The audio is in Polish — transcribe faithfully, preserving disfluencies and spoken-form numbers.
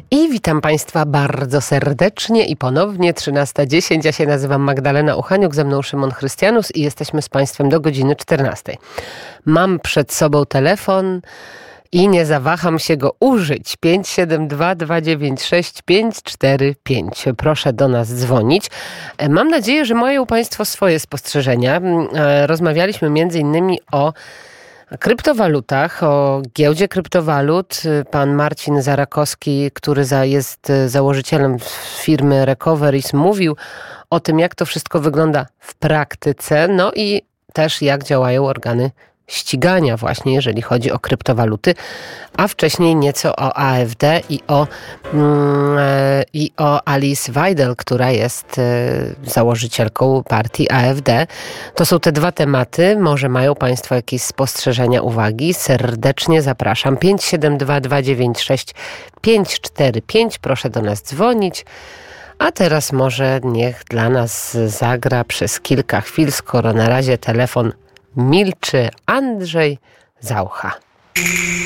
I witam Państwa bardzo serdecznie i ponownie trzynasta dziesięć. Ja się nazywam Magdalena Uchaniuk, ze mną Szymon Chrystianus i jesteśmy z Państwem do godziny czternastej. Mam przed sobą telefon i nie zawaham się go użyć. pięć siedem dwa, dwa dziewięć sześć, pięć cztery pięć. Proszę do nas dzwonić. Mam nadzieję, że mają Państwo swoje spostrzeżenia. Rozmawialiśmy między innymi o kryptowalutach, o giełdzie kryptowalut. Pan Marcin Zarakowski, który jest założycielem firmy Recoveries, mówił o tym, jak to wszystko wygląda w praktyce, no i też jak działają organy ścigania właśnie, jeżeli chodzi o kryptowaluty, a wcześniej nieco o A F D i o, mm, i o Alice Weidel, która jest y, założycielką partii A F D. To są te dwa tematy. Może mają Państwo jakieś spostrzeżenia, uwagi. Serdecznie zapraszam. pięć siedem dwa, dwa dziewięć sześć, pięć cztery pięć. Proszę do nas dzwonić. A teraz może niech dla nas zagra przez kilka chwil, skoro na razie telefon milczy, Andrzej Zaucha.